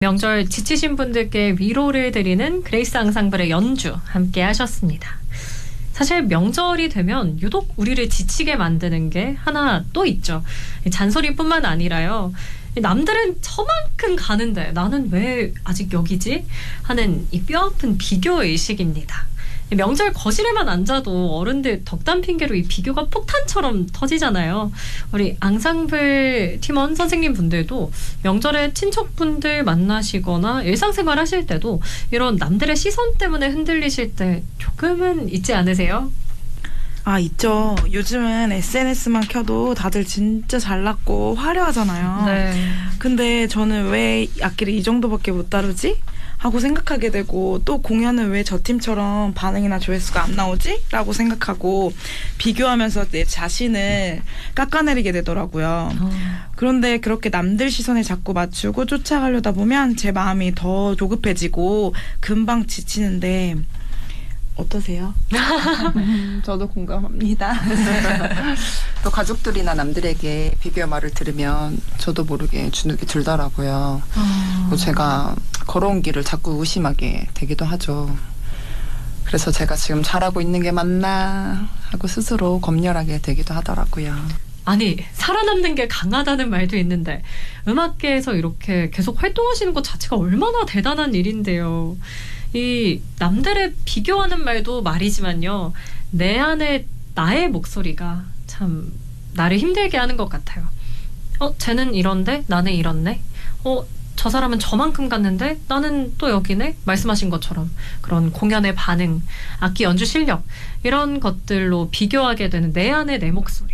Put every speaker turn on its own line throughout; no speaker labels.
명절 지치신 분들께 위로를 드리는 그레이스 앙상블의 연주 함께 하셨습니다. 사실 명절이 되면 유독 우리를 지치게 만드는 게 하나 또 있죠. 잔소리뿐만 아니라요. 남들은 저만큼 가는데 나는 왜 아직 여기지? 하는 이 뼈아픈 비교의식입니다. 명절 거실에만 앉아도 어른들 덕담 핑계로 이 비교가 폭탄처럼 터지잖아요. 우리 앙상블 팀원 선생님 분들도 명절에 친척분들 만나시거나 일상생활 하실 때도 이런 남들의 시선 때문에 흔들리실 때 조금은 있지 않으세요?
아, 있죠. 요즘은 SNS만 켜도 다들 진짜 잘났고 화려하잖아요.
네.
근데 저는 왜 악기를 이 정도밖에 못 다루지? 하고 생각하게 되고, 또 공연은 왜 저 팀처럼 반응이나 조회수가 안 나오지? 라고 생각하고 비교하면서 내 자신을 깎아내리게 되더라고요. 그런데 그렇게 남들 시선에 자꾸 맞추고 쫓아가려다 보면 제 마음이 더 조급해지고 금방 지치는데 어떠세요?
저도 공감합니다. 또 가족들이나 남들에게 비교 말을 들으면 저도 모르게 주눅이 들더라고요. 또 제가 걸어온 길을 자꾸 의심하게 되기도 하죠. 그래서 제가 지금 잘하고 있는 게 맞나 하고 스스로 검열하게 되기도 하더라고요.
아니, 살아남는 게 강하다는 말도 있는데 음악계에서 이렇게 계속 활동하시는 것 자체가 얼마나 대단한 일인데요. 이 남들의 비교하는 말도 말이지만요. 내 안에 나의 목소리가 참 나를 힘들게 하는 것 같아요. 쟤는 이런데 나는 이렇네. 저 사람은 저만큼 갔는데 나는 또 여기네. 말씀하신 것처럼 그런 공연의 반응, 악기 연주 실력 이런 것들로 비교하게 되는 내 안의 내 목소리.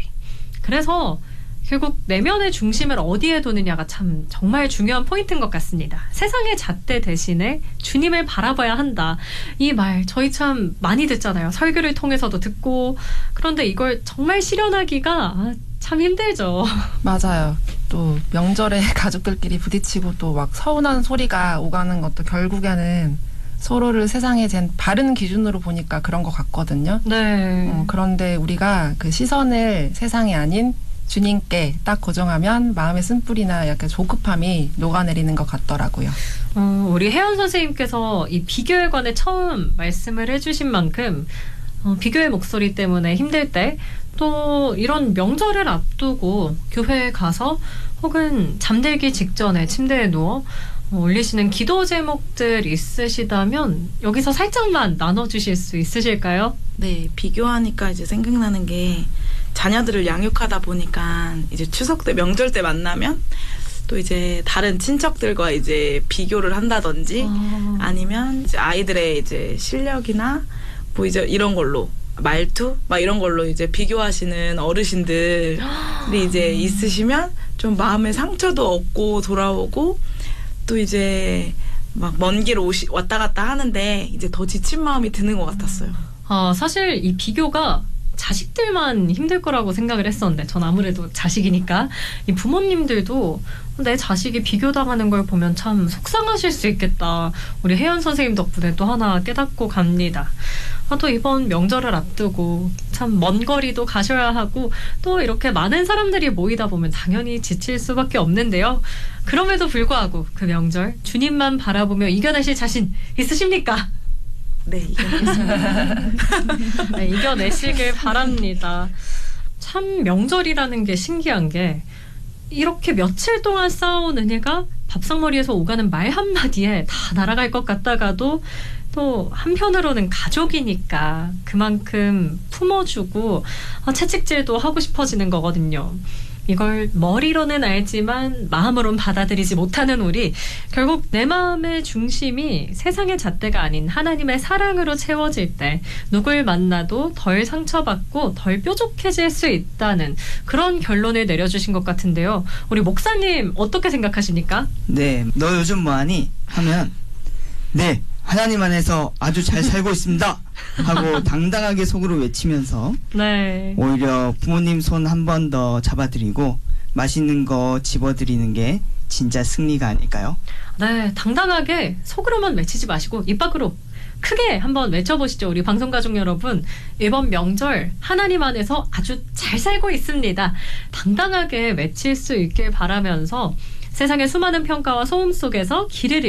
그래서 결국 내면의 중심을 어디에 두느냐가 참 정말 중요한 포인트인 것 같습니다. 세상의 잣대 대신에 주님을 바라봐야 한다. 이 말 저희 참 많이 듣잖아요. 설교를 통해서도 듣고. 그런데 이걸 정말 실현하기가 참 힘들죠.
맞아요. 또 명절에 가족들끼리 부딪히고 또 막 서운한 소리가 오가는 것도 결국에는 서로를 세상에 잰 바른 기준으로 보니까 그런 것 같거든요.
네.
그런데 우리가 그 시선을 세상이 아닌 주님께 딱 고정하면 마음의 쓴뿌리나 약간 조급함이 녹아내리는 것 같더라고요.
우리 혜연 선생님께서 이 비교에 관해 처음 말씀을 해주신 만큼 비교의 목소리 때문에 힘들 때 또 이런 명절을 앞두고 교회에 가서 혹은 잠들기 직전에 침대에 누워 올리시는 기도 제목들 있으시다면 여기서 살짝만 나눠주실 수 있으실까요?
네, 비교하니까 이제 생각나는 게 자녀들을 양육하다 보니까 이제 추석 때 명절 때 만나면 또 이제 다른 친척들과 이제 비교를 한다든지 아니면 이제 아이들의 이제 실력이나 뭐 이제 이런 걸로 말투 막 이런 걸로 이제 비교하시는 어르신들이 이제 있으시면 좀 마음의 상처도 얻고 돌아오고 또 이제 막 먼 길 왔다 갔다 하는데 이제 더 지친 마음이 드는 것 같았어요.
사실 이 비교가 자식들만 힘들 거라고 생각을 했었는데 전 아무래도 자식이니까 이 부모님들도 내 자식이 비교당하는 걸 보면 참 속상하실 수 있겠다. 우리 혜연 선생님 덕분에 또 하나 깨닫고 갑니다. 또 이번 명절을 앞두고 참 먼 거리도 가셔야 하고 또 이렇게 많은 사람들이 모이다 보면 당연히 지칠 수밖에 없는데요. 그럼에도 불구하고 그 명절 주님만 바라보며 이겨내실 자신 있으십니까?
네, 이겨내겠습니다.
네, 이겨내시길 바랍니다. 참 명절이라는 게 신기한 게 이렇게 며칠 동안 쌓아온 은혜가 밥상머리에서 오가는 말 한마디에 다 날아갈 것 같다가도 또 한편으로는 가족이니까 그만큼 품어주고 채찍질도 하고 싶어지는 거거든요. 이걸 머리로는 알지만 마음으로는 받아들이지 못하는 우리, 결국 내 마음의 중심이 세상의 잣대가 아닌 하나님의 사랑으로 채워질 때 누굴 만나도 덜 상처받고 덜 뾰족해질 수 있다는 그런 결론을 내려주신 것 같은데요. 우리 목사님 어떻게 생각하십니까?
네, 너 요즘 뭐하니? 하면 네, 하나님 안에서 아주 잘 살고 있습니다 하고 당당하게 속으로 외치면서
네.
오히려 부모님 손 한 번 더 잡아드리고 맛있는 거 집어드리는 게 진짜 승리가 아닐까요?
네, 당당하게 속으로만 외치지 마시고 입 밖으로 크게 한번 외쳐보시죠. 우리 방송가족 여러분, 이번 명절 하나님 안에서 아주 잘 살고 있습니다. 당당하게 외칠 수 있길 바라면서 세상의 수많은 평가와 소음 속에서 길을